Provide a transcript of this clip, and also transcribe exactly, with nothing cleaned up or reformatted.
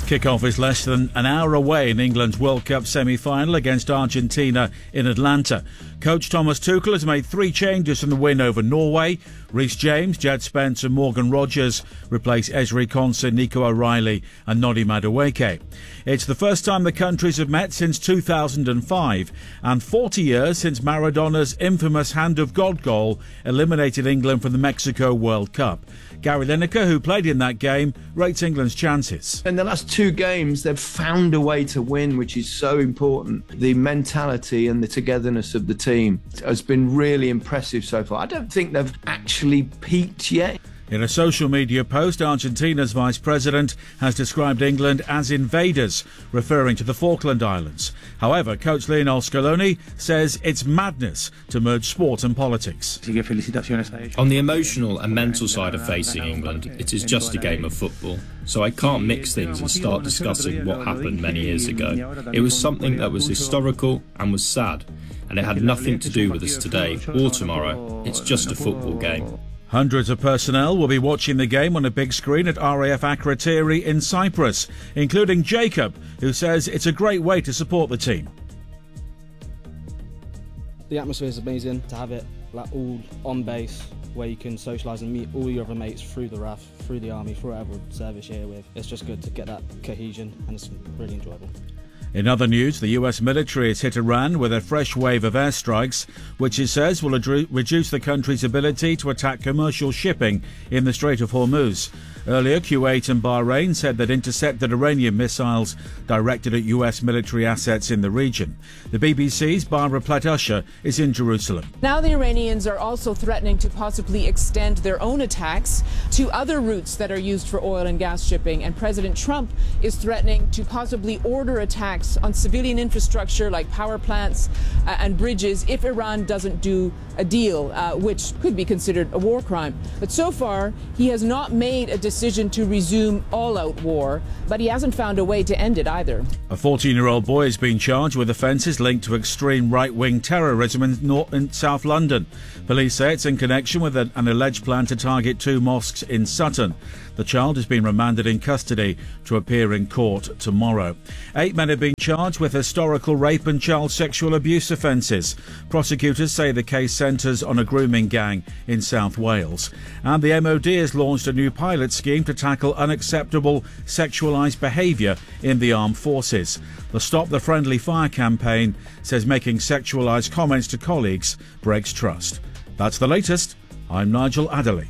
Kick-off is less than an hour away in England's World Cup semi-final against Argentina in Atlanta. Coach Thomas Tuchel has made three changes from the win over Norway. Reece James, Jed Spence and Morgan Rogers replace Ezri Konsa, Nico O'Reilly and Noni Madueke. It's the first time the countries have met since two thousand five and forty years since Maradona's infamous Hand of God goal eliminated England from the Mexico World Cup. Gary Lineker, who played in that game, rates England's chances. In the last two games, they've found a way to win, which is so important. The mentality and the togetherness of the team has been really impressive so far. I don't think they've actually peaked yet. In a social media post, Argentina's vice president has described England as invaders, referring to the Falkland Islands. However, coach Lionel Scaloni says it's madness to merge sport and politics. On the emotional and mental side of facing England, it is just a game of football. So I can't mix things and start discussing what happened many years ago. It was something that was historical and was sad, and it had nothing to do with us today or tomorrow. It's just a football game. Hundreds of personnel will be watching the game on a big screen at R A F Akrotiri in Cyprus, including Jacob, who says it's a great way to support the team. The atmosphere is amazing to have it like all on base, where you can socialise and meet all your other mates through the R A F, through the army, through whatever service you're here with. It's just good to get that cohesion and it's really enjoyable. In other news, the U S military has hit Iran with a fresh wave of airstrikes, which it says will adru- reduce the country's ability to attack commercial shipping in the Strait of Hormuz. Earlier, Kuwait and Bahrain said they'd intercepted Iranian missiles directed at U S military assets in the region. The B B C's Barbara Platt-Usher is in Jerusalem. Now the Iranians are also threatening to possibly extend their own attacks to other routes that are used for oil and gas shipping, and President Trump is threatening to possibly order attacks on civilian infrastructure like power plants uh, and bridges if Iran doesn't do a deal, uh, which could be considered a war crime. But so far, he has not made a decision to resume all-out war, but he hasn't found a way to end it either. A fourteen-year-old boy has been charged with offences linked to extreme right-wing terrorism in, North, in South London. Police say it's in connection with an, an alleged plan to target two mosques in Sutton. The child has been remanded in custody to appear in court tomorrow. Eight men have been charged with historical rape and child sexual abuse offences. Prosecutors say the case centres on a grooming gang in South Wales. And the M O D has launched a new pilot scheme to tackle unacceptable sexualised behaviour in the armed forces. The Stop the Friendly Fire campaign says making sexualised comments to colleagues breaks trust. That's the latest. I'm Nigel Adderley.